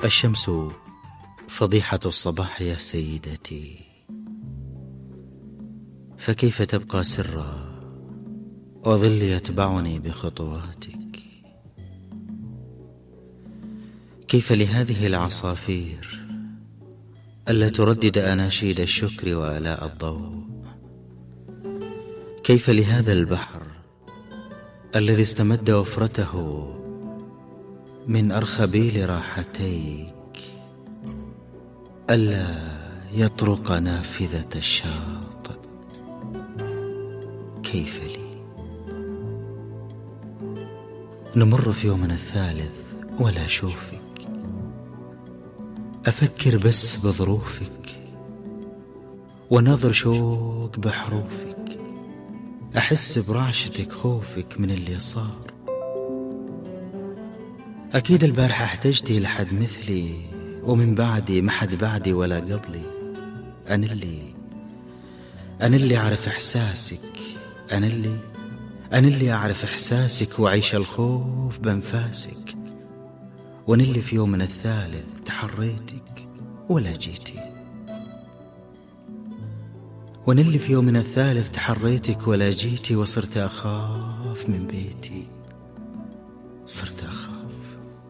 الشمس فضيحة الصباح يا سيدتي، فكيف تبقى سرا وظلي يتبعني بخطواتك؟ كيف لهذه العصافير ألا تردد أناشيد الشكر وآلاء الضوء؟ كيف لهذا البحر الذي استمد وفرته من أرخبيل راحتيك ألا يطرق نافذة الشاطئ؟ كيف لي نمر في يومنا الثالث ولا أشوفك، أفكر بس بظروفك ونظر شوق بحروفك، أحس برعشتك خوفك من اللي صار. أكيد البارحة احتجتي لحد مثلي ومن بعدي ما حد بعدي ولا قبلي. أنا اللي أعرف إحساسك، أنا اللي أعرف إحساسك وعيش الخوف بأنفاسك، وأنا اللي في يومنا الثالث تحريتك ولا جيتي، وأنا اللي في يومنا الثالث تحريتك ولا جيتي، وصرت أخاف من بيتي، صرت أخاف.